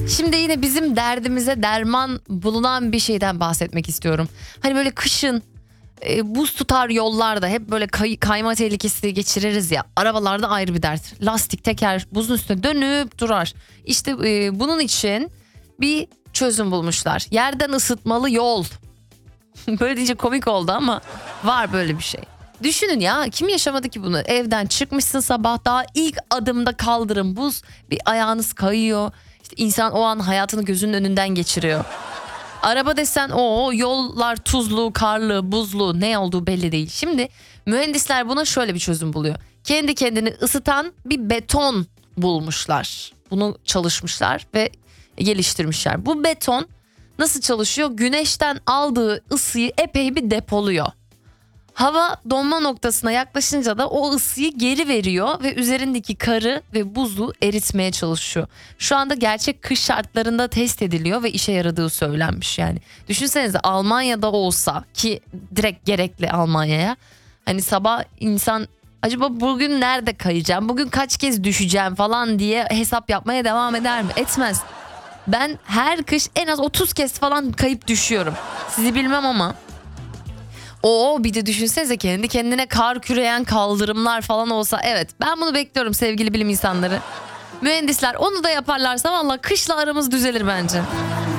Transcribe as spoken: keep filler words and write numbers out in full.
Şimdi yine bizim derdimize derman bulunan bir şeyden bahsetmek istiyorum. Hani böyle kışın e, buz tutar yollarda hep böyle kay- kayma tehlikesi geçiririz ya. Arabalarda ayrı bir dert. Lastik, teker buzun üstüne dönüp durar. İşte e, bunun için bir çözüm bulmuşlar. Yerden ısıtmalı yol. Böyle deyince komik oldu ama var böyle bir şey. Düşünün ya, kim yaşamadı ki bunu? Evden çıkmışsın sabah, daha ilk adımda kaldırım buz, bir ayağınız kayıyor. İşte insan o an hayatını gözünün önünden geçiriyor. Araba desen o yollar tuzlu, karlı, buzlu, ne olduğu belli değil. Şimdi mühendisler buna şöyle bir çözüm buluyor. Kendi kendini ısıtan bir beton bulmuşlar. Bunu çalışmışlar ve geliştirmişler. Bu beton nasıl çalışıyor? Güneşten aldığı ısıyı epey bir depoluyor. Hava donma noktasına yaklaşınca da o ısıyı geri veriyor ve üzerindeki karı ve buzu eritmeye çalışıyor. Şu anda gerçek kış şartlarında test ediliyor ve işe yaradığı söylenmiş yani. Düşünsenize, Almanya'da olsa, ki direkt gerekli Almanya'ya. Hani sabah insan acaba bugün nerede kayacağım, bugün kaç kez düşeceğim falan diye hesap yapmaya devam eder mi? Etmez. Ben her kış en az otuz kez falan kayıp düşüyorum. Sizi bilmem ama. Oo, bir de düşünsenize, kendi kendine kar küreyen kaldırımlar falan olsa. Evet, ben bunu bekliyorum sevgili bilim insanları. Mühendisler onu da yaparlarsa valla kışla aramız düzelir bence.